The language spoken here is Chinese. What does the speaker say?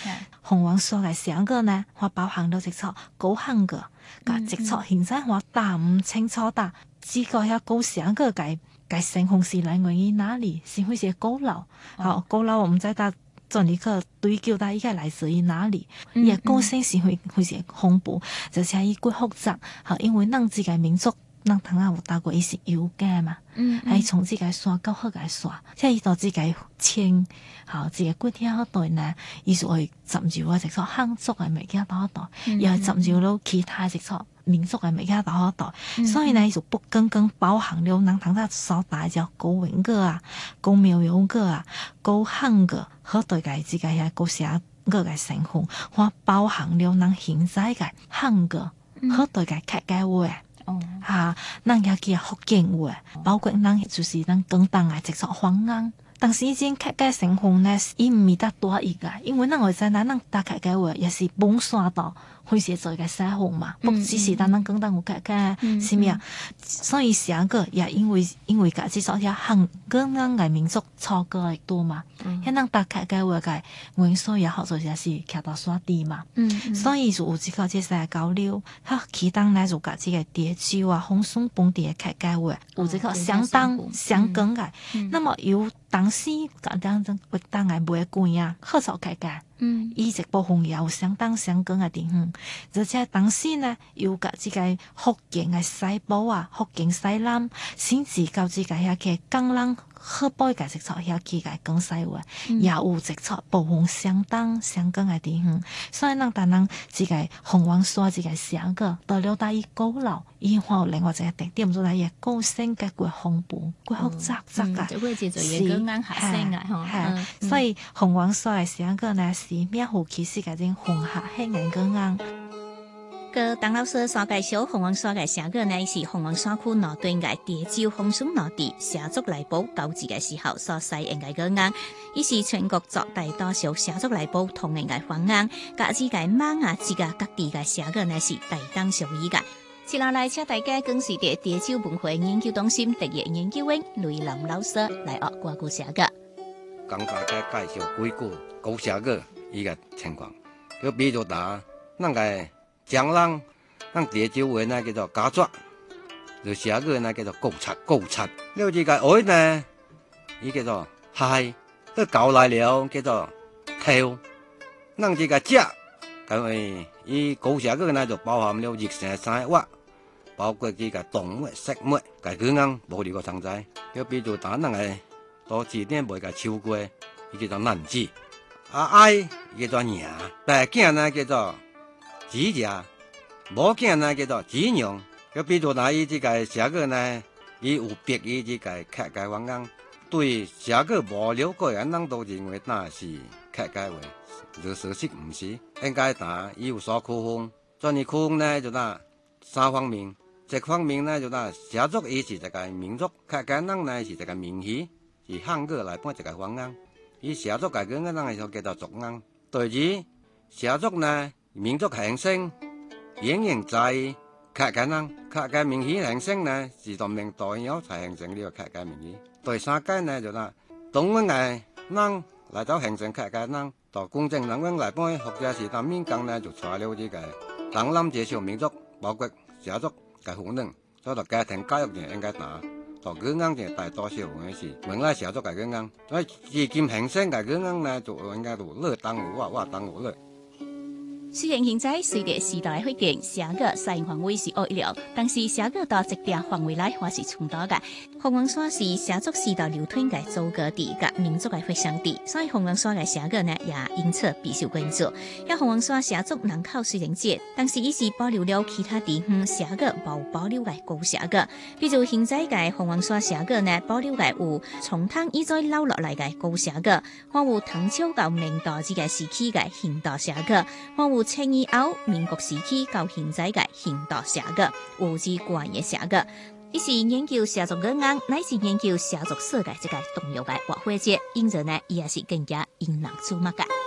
凤凰山嘅寫個呢，我包含咗一撮高漢個，甲一撮現在我打唔清楚打，只個遐高寫個嘅成功是來源於哪裡？是會是高樓，好高樓我唔知道。做你個追究它應該來自於哪裡？伊個構成是會是恐怖，而且伊幾複雜。好，因為咱自己民族，咱通有打過伊是遊家嘛，係從自己山到好個山，即係伊到自己遷，好自己幾天好代呢，伊就會浸住我一撮漢族嘅物件到代，又係浸住到其他一撮民族嘅物件到代，所以呢就不僅僅包含了咱通咱所帶叫高文個啊、高苗語個啊、高漢個。好對個自己遐個寫個個成分，我包含了咱現在個漢個，好對個客家話，咱遐叫福建話，包括咱就是咱廣東嘅一撮方言。但是以前客家成分呢，伊唔係得多一個，因為咱會知咱打客家話也是本山道。會寫做一個社會嘛，不只是單單講到有客家，是咪啊？所以寫個也因為個至少也漢跟咱個民族錯過嚟多嘛，遐咱打客家話個元素也好做也是徛到山地嘛，所以就有一個即個交流，哈，其他呢就個即個潮州啊、紅松本地嘅客家話，有一個相當相近個，那麼有當時講當陣活動嘅玫瑰啊，好做客家。伊一部分也有相當相近嘅地方，而且當時呢，有個即個福建嘅西部啊、福建西南，甚至到即個遐個江南河北嘅一撮遐起個廣西話，也有一撮部分相當相近嘅地方。所以咱當咱即個鳳凰山即個寫個，到了到伊高樓，伊還有另外一個特點，就係伊個性格幾豐富、幾複雜嘅， 就會叫做一個啱學生啊， 吼。所以鳳凰山嘅寫個呢。是名副其實嘅種混合型嘅個案。 個鄧老師所介紹鳳凰山嘅寫個呢，是鳳凰山區內端嘅潮州風俗內地寫作來寶交織嘅時候所使用嘅個案，伊是全國絕大多數寫作來寶同樣嘅方案，甲之嘅馬雅之嘅各地嘅寫個呢是大同小異嘅。接落來，請大家跟隨着潮州文化研究中心特約研究員雷林老師來學歌句寫個。 講大家介紹幾句高寫個伊個情況，就比如打咱個江南，咱潮州話呢叫做家雀，就寫個呢叫做高漆。了這個愛呢，伊叫做嗨，都搞來了叫做跳。咱這個只，因為伊高寫個呢就包含了熱成三話，包括這個動物、食物，個句啱冇呢個存在。就比如打咱個到字典背個超過，伊叫做難字。愛叫做娘，大囝呢叫做子爺，冇囝呢叫做子娘。就比如嗱，伊這個寫個呢，伊有別於這個客家方言，對寫個無了解嘅人都認為那是客家話，就事實唔是。應該打伊有所區分，所以區分呢就嗱三方面。一方面呢就嗱寫作伊是一個民族，客家人呢是一個名詞，是漢語來講一個方言。伊寫作個個人係就叫做族音。第二，寫作呢民族形成仍然在客家人，客家名詞形成呢是到明代以後才形成呢個客家名詞。第三個呢就嗱動物嘅人嚟到形成客家人，到公正人嚟講，或者是到民間呢就出了呢個東南這少民族，包括寫作嘅可能，所以到家庭教育就應該打。到語言就大多數嘅是原來寫作嘅語言，所以自今形成嘅語言呢，就應該就樂當有話，話當有樂。 雖然現在隨着時代發展，寫個使用範圍是惡一了，但是寫個到一定範圍內還是充足嘅。鳳凰山是寫作時代流傳嘅祖國地及民族嘅發祥地，所以鳳凰山嘅寫個呢也因此備受關注。喺鳳凰山寫作人口雖然少，但是伊是保留了其他地方寫個冇保留嘅古寫個，比如現在嘅鳳凰山寫個呢保留嘅有從唐以前留落來嘅古寫個，還有唐朝到明代之嘅時期嘅現代寫個，還有清以後民國時期到現在嘅現代寫個，有之關嘅寫個。伊是研究寫作語言，乃是研究寫作史嘅這個重要嘅學會者，因此呢，伊也是更加引人注目嘅。